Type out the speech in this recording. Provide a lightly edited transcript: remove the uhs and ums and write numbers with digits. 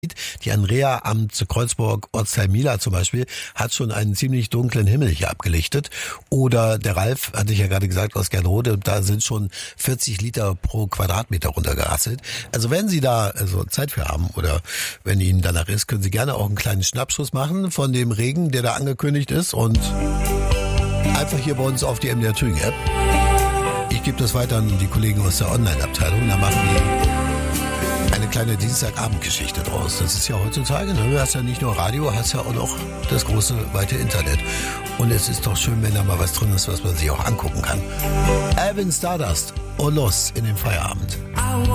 Die Andrea am zu Kreuzburg Ortsteil Mila zum Beispiel hat schon einen ziemlich dunklen Himmel hier abgelichtet. Oder der Ralf, hatte ich ja gerade gesagt, aus Gernrode, da sind schon 40 Liter pro Quadratmeter runtergerasselt. Also wenn Sie da Zeit für haben oder wenn Ihnen danach ist, können Sie gerne auch einen kleinen Schnappschuss machen von dem Regen, der da angekündigt ist und einfach hier bei uns auf die MDR Thüringen App. Ich gebe das weiter an die Kollegen aus der Online-Abteilung, da machen die eine kleine Dienstagabendgeschichte draus. Das ist ja heutzutage, ne? Du hast ja nicht nur Radio, hast ja auch noch das große, weite Internet. Und es ist doch schön, wenn da mal was drin ist, was man sich auch angucken kann. Alvin Stardust und los in den Feierabend.